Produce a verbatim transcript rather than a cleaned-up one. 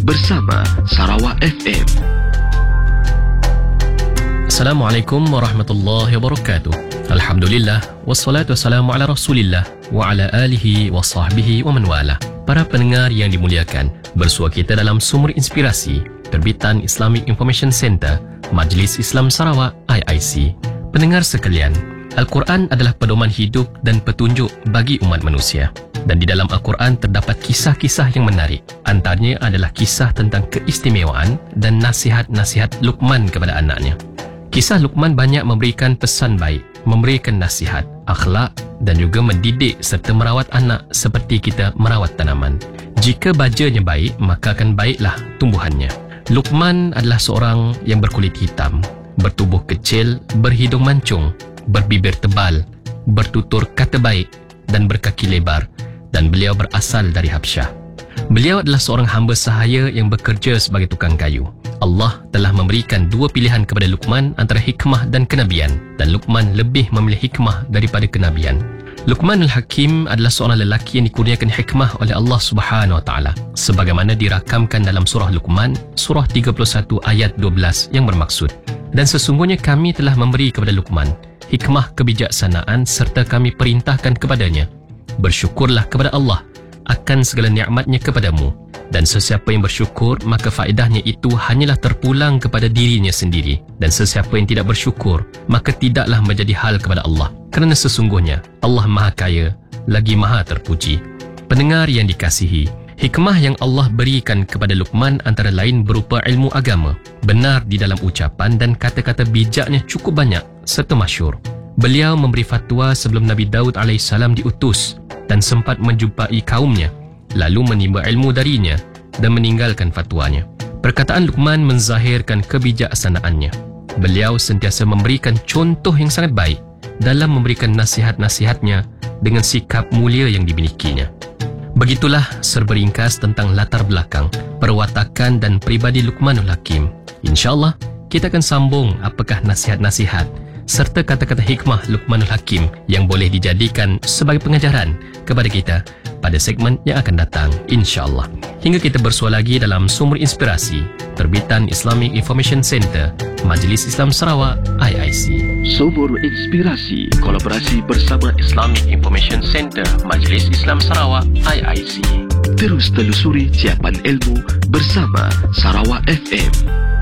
bersama Sarawak F M. Assalamualaikum warahmatullahi wabarakatuh. Alhamdulillah, wassalatu wassalamu ala rasulillah wa ala alihi wa sahbihi wa man wala. Para pendengar yang dimuliakan, bersua kita dalam Sumur Inspirasi, terbitan Islamic Information Center, Majlis Islam Sarawak I I C. Pendengar sekalian, Al-Quran adalah pedoman hidup dan petunjuk bagi umat manusia. Dan di dalam Al-Quran terdapat kisah-kisah yang menarik. Antaranya adalah kisah tentang keistimewaan dan nasihat-nasihat Luqman kepada anaknya. Kisah Luqman banyak memberikan pesan baik, memberikan nasihat, akhlak dan juga mendidik serta merawat anak seperti kita merawat tanaman. Jika bajanya baik, maka akan baiklah tumbuhannya. Luqman adalah seorang yang berkulit hitam, bertubuh kecil, berhidung mancung, berbibir tebal, bertutur kata baik dan berkaki lebar, dan beliau berasal dari Habsyah. Beliau adalah seorang hamba sahaya yang bekerja sebagai tukang kayu. Allah telah memberikan dua pilihan kepada Luqman antara hikmah dan kenabian, dan Luqman lebih memilih hikmah daripada kenabian. Luqman Al-Hakim adalah seorang lelaki yang dikurniakan hikmah oleh Allah Subhanahu Wa Taala, sebagaimana dirakamkan dalam surah Luqman, surah tiga puluh satu ayat dua belas yang bermaksud, dan sesungguhnya kami telah memberi kepada Luqman hikmah kebijaksanaan serta kami perintahkan kepadanya, bersyukurlah kepada Allah akan segala nikmatnya kepadamu, dan sesiapa yang bersyukur maka faedahnya itu hanyalah terpulang kepada dirinya sendiri, dan sesiapa yang tidak bersyukur maka tidaklah menjadi hal kepada Allah, kerana sesungguhnya Allah Maha Kaya lagi Maha Terpuji. Pendengar yang dikasihi, hikmah yang Allah berikan kepada Luqman antara lain berupa ilmu agama, benar di dalam ucapan dan kata-kata bijaknya cukup banyak serta masyhur. Beliau memberi fatwa sebelum Nabi Daud alaihissalam diutus dan sempat menjumpai kaumnya, lalu menimba ilmu darinya dan meninggalkan fatwanya. Perkataan Luqman menzahirkan kebijaksanaannya. Beliau sentiasa memberikan contoh yang sangat baik dalam memberikan nasihat-nasihatnya dengan sikap mulia yang dimilikinya. Begitulah serba ringkas tentang latar belakang, perwatakan dan peribadi Luqmanul Hakim. InsyaAllah, kita akan sambung apakah nasihat-nasihat serta kata-kata hikmah Luqmanul Hakim yang boleh dijadikan sebagai pengajaran kepada kita pada segmen yang akan datang, insyaAllah. Hingga kita bersua lagi dalam Sumur Inspirasi, terbitan Islamic Information Center, Majlis Islam Sarawak I I C. Sumur Inspirasi, kolaborasi bersama Islamic Information Center, Majlis Islam Sarawak I I C. Terus telusuri ciapan ilmu bersama Sarawak F M.